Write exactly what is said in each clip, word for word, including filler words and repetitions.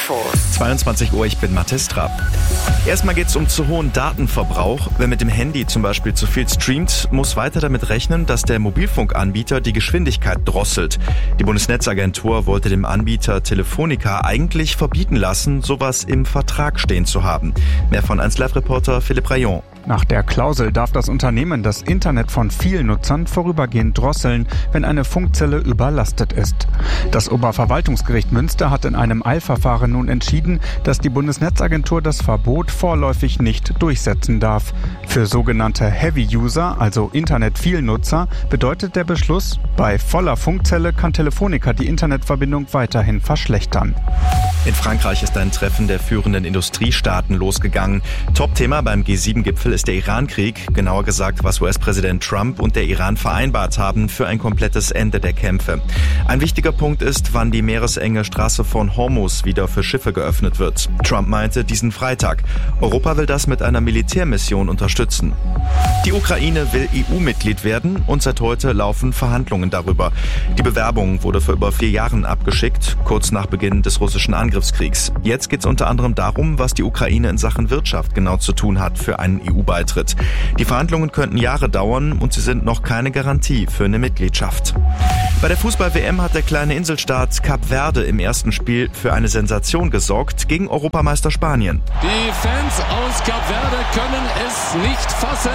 Infos. zweiundzwanzig Uhr, ich bin Mathis Trapp. Erstmal geht es um zu hohen Datenverbrauch. Wer mit dem Handy zum Beispiel zu viel streamt, muss weiter damit rechnen, dass der Mobilfunkanbieter die Geschwindigkeit drosselt. Die Bundesnetzagentur wollte dem Anbieter Telefonica eigentlich verbieten lassen, sowas im Vertrag stehen zu haben. Mehr von eins Live-Reporter Philipp Rayon. Nach der Klausel darf das Unternehmen das Internet von vielen Nutzern vorübergehend drosseln, wenn eine Funkzelle überlastet ist. Das Oberverwaltungsgericht Münster hat in einem Eilverfahren nun entschieden, dass die Bundesnetzagentur das Verbot vorläufig nicht durchsetzen darf. Für sogenannte Heavy-User, also Internet-Vielnutzer, bedeutet der Beschluss, bei voller Funkzelle kann Telefonica die Internetverbindung weiterhin verschlechtern. In Frankreich ist ein Treffen der führenden Industriestaaten losgegangen. Top-Thema beim G sieben Gipfel ist der Iran-Krieg, genauer gesagt, was U S-Präsident Trump und der Iran vereinbart haben für ein komplettes Ende der Kämpfe. Ein wichtiger Punkt ist, wann die meeresenge Straße von Hormuz wieder für Schiffe geöffnet wird. Trump meinte diesen Freitag. Europa will das mit einer Militärmission unterstützen. Die Ukraine will E U-Mitglied werden und seit heute laufen Verhandlungen darüber. Die Bewerbung wurde vor über vier Jahren abgeschickt, kurz nach Beginn des russischen Angriffskriegs. Jetzt geht es unter anderem darum, was die Ukraine in Sachen Wirtschaft genau zu tun hat für einen E U-Beitritt. Die Verhandlungen könnten Jahre dauern und sie sind noch keine Garantie für eine Mitgliedschaft. Bei der Fußball-W M hat der kleine Inselstaat Kap Verde im ersten Spiel für eine Sensation gesorgt gegen Europameister Spanien. Die Fans aus Kap Verde können es nicht fassen.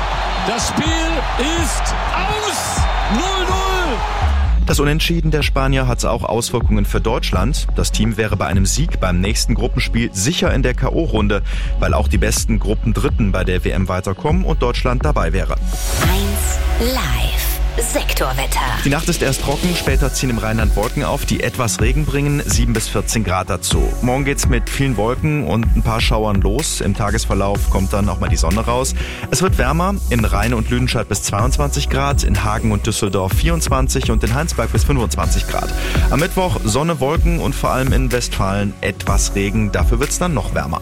Das Spiel ist aus. null null. Das Unentschieden der Spanier hat auch Auswirkungen für Deutschland. Das Team wäre bei einem Sieg beim nächsten Gruppenspiel sicher in der K O-Runde, weil auch die besten Gruppendritten bei der W M weiterkommen und Deutschland dabei wäre. eins Live. Sektorwetter. Die Nacht ist erst trocken, später ziehen im Rheinland Wolken auf, die etwas Regen bringen, sieben bis vierzehn Grad dazu. Morgen geht's mit vielen Wolken und ein paar Schauern los. Im Tagesverlauf kommt dann auch mal die Sonne raus. Es wird wärmer, in Rhein und Lüdenscheid bis zweiundzwanzig Grad, in Hagen und Düsseldorf vierundzwanzig und in Heinsberg bis fünfundzwanzig Grad. Am Mittwoch Sonne, Wolken und vor allem in Westfalen etwas Regen, dafür wird's dann noch wärmer.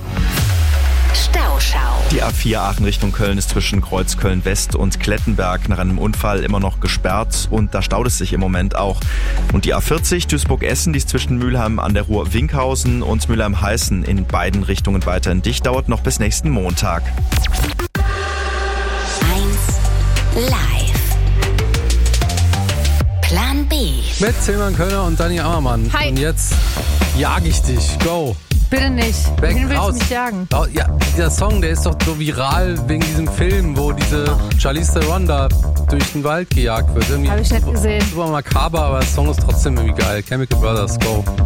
Stauschau. Die A vier Aachen Richtung Köln ist zwischen Kreuzköln West und Klettenberg nach einem Unfall immer noch gesperrt und da staut es sich im Moment auch. Und die A vierzig Duisburg-Essen, die ist zwischen Mülheim an der Ruhr-Winkhausen und Mülheim-Heißen in beiden Richtungen weiterhin dicht, dauert noch bis nächsten Montag. eins Live. Plan B. Mit Tilman Kölner und Dani Ammermann. Hi. Und jetzt jag ich dich. Go. Bitte nicht. Weg, Wohin willst raus. du mich jagen? Oh, ja, dieser Song, der ist doch so viral wegen diesem Film, wo diese Charlize Theron da durch den Wald gejagt wird. Irgendwie Hab ich nicht gesehen. Super makaber, aber der Song ist trotzdem irgendwie geil. Chemical Brothers, go.